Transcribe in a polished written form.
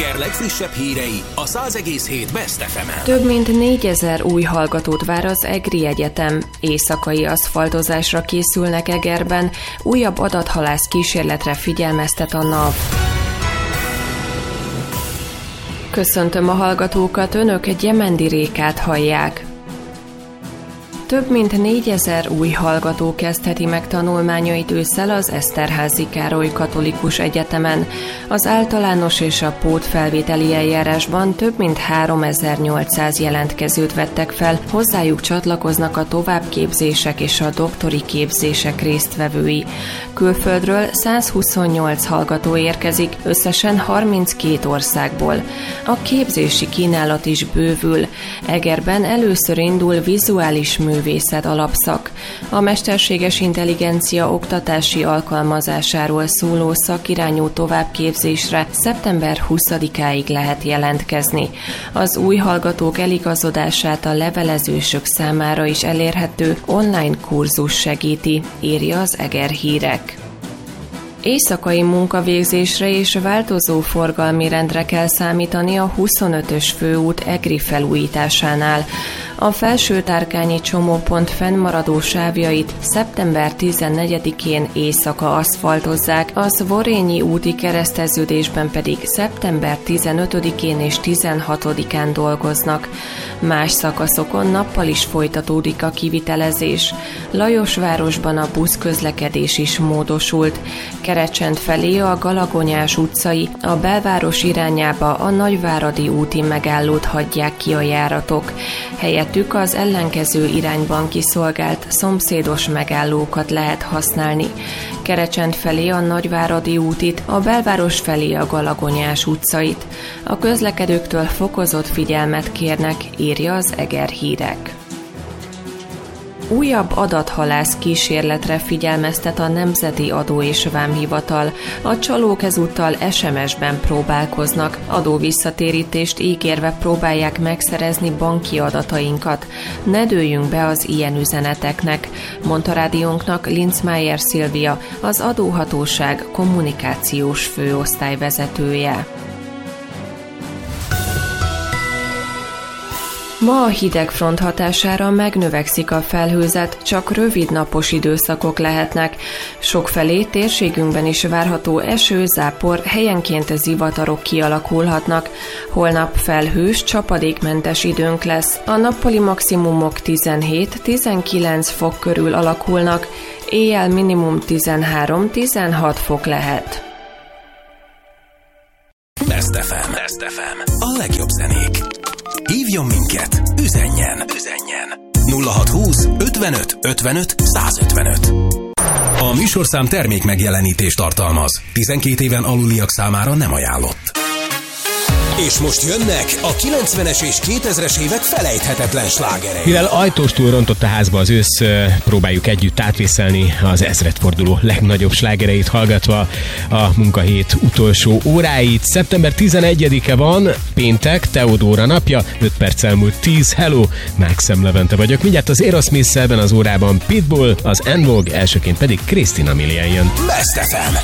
Eger legfrissebb hírei a 100,7 Best FM-en. Több mint 4000 új hallgatót vár az Egri Egyetem. Éjszakai aszfaltozásra készülnek Egerben, újabb adathalász kísérletre figyelmeztet a NAV. Köszöntöm a hallgatókat, önök Gyemendi Rékát hallják. Több mint 4000 új hallgató kezdheti meg tanulmányait ősszel az Eszterházy Károly Katolikus Egyetemen. Az általános és a pótfelvételi eljárásban több mint 3800 jelentkezőt vettek fel, hozzájuk csatlakoznak a továbbképzések és a doktori képzések résztvevői. Külföldről 128 hallgató érkezik, összesen 32 országból. A képzési kínálat is bővül. Egerben először indul vizuális művészet alapszak. A mesterséges intelligencia oktatási alkalmazásáról szóló szakirányú továbbképzésre szeptember 20-áig lehet jelentkezni. Az új hallgatók eligazodását a levelezősök számára is elérhető online kurzus segíti, írja az Eger Hírek. Éjszakai munkavégzésre és változó forgalmi rendre kell számítani a 25-ös főút egri felújításánál. A Felső-Tárkányi csomópont fennmaradó sávjait szeptember 14-én éjszaka aszfaltozzák, a Zvorényi úti kereszteződésben pedig szeptember 15-én és 16-án dolgoznak. Más szakaszokon nappal is folytatódik a kivitelezés. Lajosvárosban a buszközlekedés is módosult. Kerecsend felé a Galagonyás utcai, a belváros irányába a Nagyváradi úti megállót hagyják ki a járatok. Helyettük az ellenkező irányban kiszolgált szomszédos megállókat lehet használni. Kerecsend felé a Nagyváradi útit, a belváros felé a Galagonyás utcait. A közlekedőktől fokozott figyelmet kérnek, írja az Eger Hírek. Újabb adathalász kísérletre figyelmeztet a Nemzeti Adó és Vámhivatal. A csalók ezúttal SMS-ben próbálkoznak, adóvisszatérítést ígérve próbálják megszerezni banki adatainkat. Ne dőljünk be az ilyen üzeneteknek, mondta rádiónknak Linzmeier Szilvia, az adóhatóság kommunikációs főosztályvezetője. Ma a hidegfront hatására megnövekszik a felhőzet, csak rövid napos időszakok lehetnek. Sokfelé térségünkben is várható eső, zápor, helyenként zivatarok kialakulhatnak. Holnap felhős, csapadékmentes időnk lesz. A nappali maximumok 17-19 fok körül alakulnak, éjjel minimum 13-16 fok lehet. Best FM. A legjobb zenék. Hívjon minket, üzenjen 0620 55 55 155. A műsorszám termék megjelenítést tartalmaz. 12 éven aluliak számára nem ajánlott. És most jönnek a 90-es és 2000-es évek felejthetetlen slágerei. Mivel ajtóstól rontott a házba az ősz, próbáljuk együtt átvészelni az ezredforduló legnagyobb slágereit hallgatva a munkahét utolsó óráit. Szeptember 11-e van, péntek, Teodóra napja, 5 perc elmúlt 10. Hello, Maxem Levente vagyok. Mindjárt az Aerosmith-szelben az órában Pitbull, az En Vogue, elsőként pedig Christina Milian jön. Best FM.